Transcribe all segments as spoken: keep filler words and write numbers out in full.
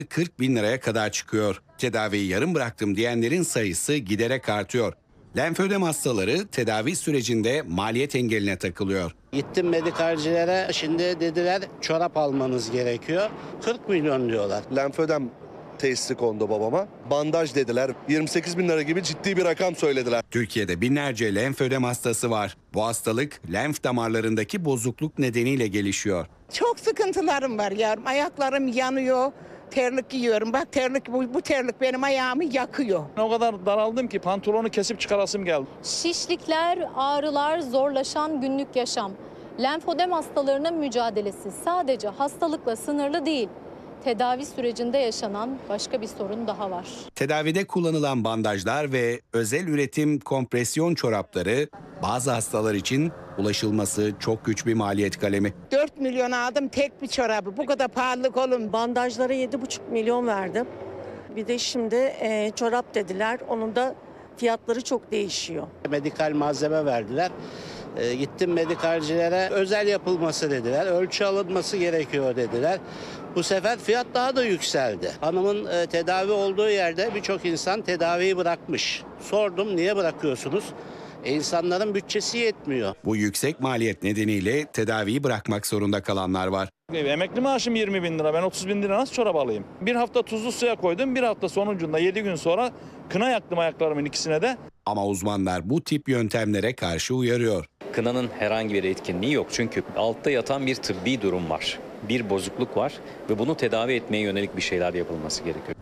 kırk bin liraya kadar çıkıyor. Tedaviyi yarım bıraktım diyenlerin sayısı giderek artıyor. Lenfödem hastaları tedavi sürecinde maliyet engeline takılıyor. Gittim medikalcilere, şimdi dediler çorap almanız gerekiyor. kırk milyon diyorlar. Lenfödem tesisi kondu babama. Bandaj dediler. yirmi sekiz bin lira gibi ciddi bir rakam söylediler. Türkiye'de binlerce lenfödem hastası var. Bu hastalık lenf damarlarındaki bozukluk nedeniyle gelişiyor. Çok sıkıntılarım var yavrum. Ayaklarım yanıyor. Terlik giyiyorum. Bak terlik bu, bu terlik benim ayağımı yakıyor. O kadar daraldım ki pantolonu kesip çıkarasım geldi. Şişlikler, ağrılar, zorlaşan günlük yaşam. Lenfödem hastalarının mücadelesi sadece hastalıkla sınırlı değil. Tedavi sürecinde yaşanan başka bir sorun daha var. Tedavide kullanılan bandajlar ve özel üretim kompresyon çorapları bazı hastalar için ulaşılması çok güç bir maliyet kalemi. dört milyon aldım tek bir çorabı. Bu kadar pahalılık olur. Bandajlara yedi buçuk milyon verdim. Bir de şimdi e, çorap dediler. Onun da fiyatları çok değişiyor. Medikal malzeme verdiler. E, gittim medikalcilere, özel yapılması dediler. Ölçü alınması gerekiyor dediler. Bu sefer fiyat daha da yükseldi. Hanımın e, tedavi olduğu yerde birçok insan tedaviyi bırakmış. Sordum, niye bırakıyorsunuz? E, insanların bütçesi yetmiyor. Bu yüksek maliyet nedeniyle tedaviyi bırakmak zorunda kalanlar var. Emekli maaşım yirmi bin lira. Ben otuz bin lira nasıl çorap alayım? Bir hafta tuzlu suya koydum. Bir hafta sonucunda yedi gün sonra kına yaktım ayaklarımın ikisine de. Ama uzmanlar bu tip yöntemlere karşı uyarıyor. Kınanın herhangi bir etkinliği yok. Çünkü altta yatan bir tıbbi durum var. Bir bozukluk var ve bunu tedavi etmeye yönelik bir şeyler yapılması gerekiyor.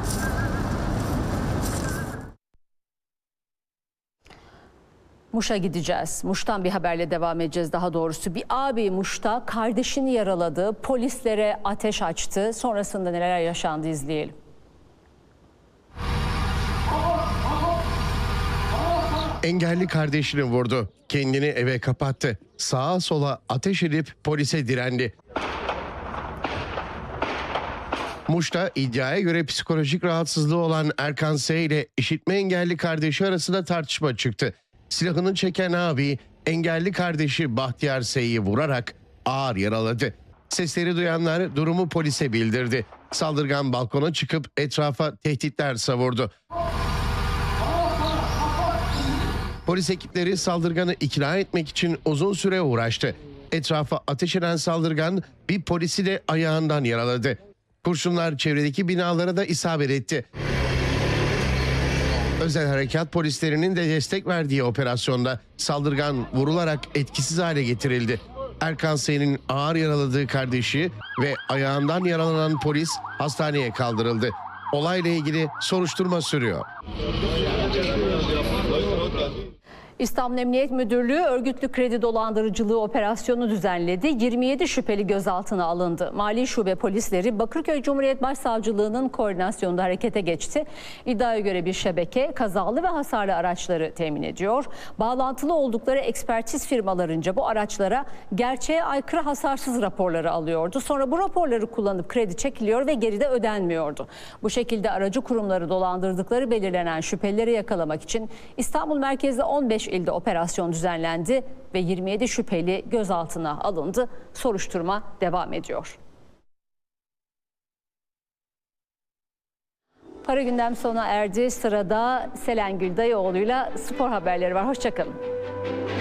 Muş'a gideceğiz. Muş'tan bir haberle devam edeceğiz daha doğrusu. Bir abi Muş'ta kardeşini yaraladı, polislere ateş açtı. Sonrasında neler yaşandı izleyelim. Engelli kardeşini vurdu. Kendini eve kapattı. Sağa sola ateş edip polise direndi. Muş'ta iddiaya göre psikolojik rahatsızlığı olan Erkan S. ile işitme engelli kardeşi arasında tartışma çıktı. Silahını çeken abi engelli kardeşi Bahtiyar S.'yi vurarak ağır yaraladı. Sesleri duyanlar durumu polise bildirdi. Saldırgan balkona çıkıp etrafa tehditler savurdu. Polis ekipleri saldırganı ikna etmek için uzun süre uğraştı. Etrafa ateş eden saldırgan bir polisi de ayağından yaraladı. Kurşunlar çevredeki binalara da isabet etti. Özel harekat polislerinin de destek verdiği operasyonda saldırgan vurularak etkisiz hale getirildi. Erkan S'nin ağır yaraladığı kardeşi ve ayağından yaralanan polis hastaneye kaldırıldı. Olayla ilgili soruşturma sürüyor. İstanbul Emniyet Müdürlüğü örgütlü kredi dolandırıcılığı operasyonu düzenledi. yirmi yedi şüpheli gözaltına alındı. Mali Şube polisleri Bakırköy Cumhuriyet Başsavcılığı'nın koordinasyonunda harekete geçti. İddiaya göre bir şebeke kazalı ve hasarlı araçları temin ediyor. Bağlantılı oldukları ekspertiz firmalarınca bu araçlara gerçeğe aykırı hasarsız raporları alıyordu. Sonra bu raporları kullanıp kredi çekiliyor ve geride ödenmiyordu. Bu şekilde aracı kurumları dolandırdıkları belirlenen şüphelileri yakalamak için İstanbul merkezde on beş ilde operasyon düzenlendi ve yirmi yedi şüpheli gözaltına alındı. Soruşturma devam ediyor. Para gündem sona erdi. Sırada Selengül Dayıoğlu'yla spor haberleri var. Hoşça kalın.